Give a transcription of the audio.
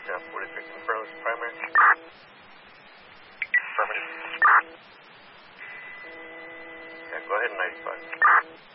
Yeah, 43 confirm with primary. Affirmative. Yeah, go ahead and 95.